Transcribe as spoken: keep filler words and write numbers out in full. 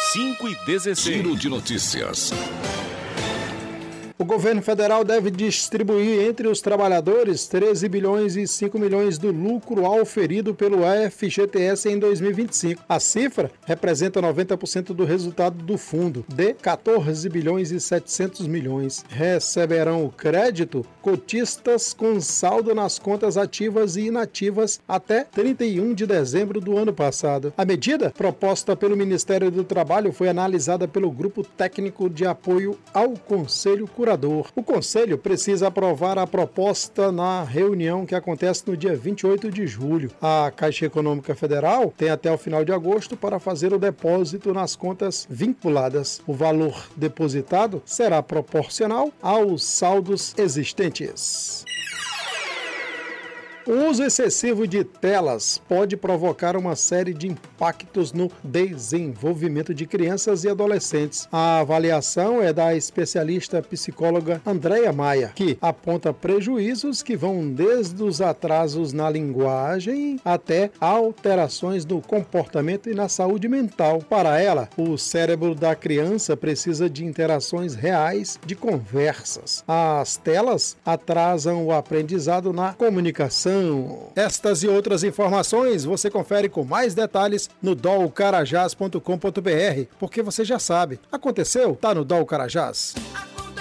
cinco e dezesseis. Giro de notícias. O governo federal deve distribuir entre os trabalhadores treze bilhões e cinco milhões do lucro auferido pelo F G T S em dois mil e vinte e cinco. A cifra representa noventa por cento do resultado do fundo, de quatorze bilhões e setecentos milhões. Receberão o crédito cotistas com saldo nas contas ativas e inativas até trinta e um de dezembro do ano passado. A medida, proposta pelo Ministério do Trabalho, foi analisada pelo Grupo Técnico de Apoio ao Conselho Curador. O Conselho precisa aprovar a proposta na reunião que acontece no dia vinte e oito de julho. A Caixa Econômica Federal tem até o final de agosto para fazer o depósito nas contas vinculadas. O valor depositado será proporcional aos saldos existentes. O uso excessivo de telas pode provocar uma série de impactos no desenvolvimento de crianças e adolescentes. A avaliação é da especialista psicóloga Andréia Maia, que aponta prejuízos que vão desde os atrasos na linguagem até alterações no comportamento e na saúde mental. Para ela, o cérebro da criança precisa de interações reais, de conversas. As telas atrasam o aprendizado na comunicação. Estas e outras informações você confere com mais detalhes no dol carajás ponto com ponto br, porque você já sabe, aconteceu? Tá no Dol Carajás.